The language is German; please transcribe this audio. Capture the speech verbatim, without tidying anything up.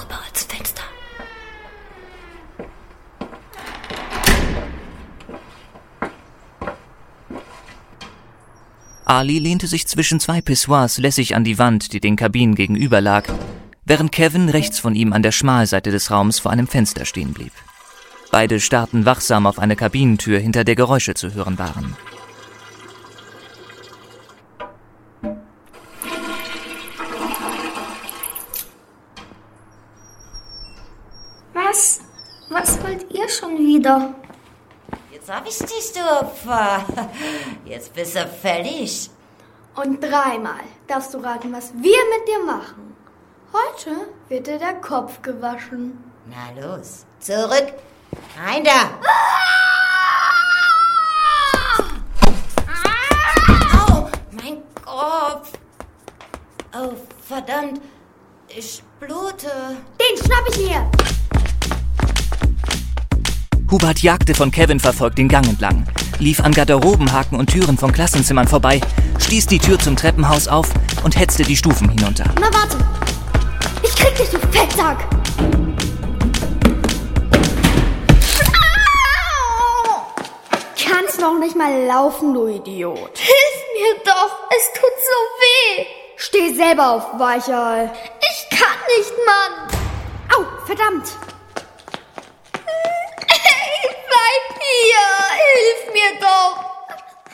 rüber als Fenster. Ali lehnte sich zwischen zwei Pissoirs lässig an die Wand, die den Kabinen gegenüber lag, während Kevin rechts von ihm an der Schmalseite des Raums vor einem Fenster stehen blieb. Beide starrten wachsam auf eine Kabinentür, hinter der Geräusche zu hören waren. Was? Was wollt ihr schon wieder? Jetzt hab ich dich, du Opfer. Jetzt bist du fällig. Und dreimal darfst du raten, was wir mit dir machen. Heute wird dir der Kopf gewaschen. Na los, zurück. Rein da. Ah! Au, mein Kopf. Oh, verdammt. Ich blute. Den schnapp ich mir. Hubert jagte von Kevin verfolgt den Gang entlang, lief an Garderobenhaken und Türen von Klassenzimmern vorbei, stieß die Tür zum Treppenhaus auf und hetzte die Stufen hinunter. Na warte, ich krieg dich, du Fettsack! Kannst noch nicht mal laufen, du Idiot. Hilf mir doch, es tut so weh. Steh selber auf, Weichei. Ich kann nicht, Mann. Au, verdammt. Bleib hier! Hilf mir doch!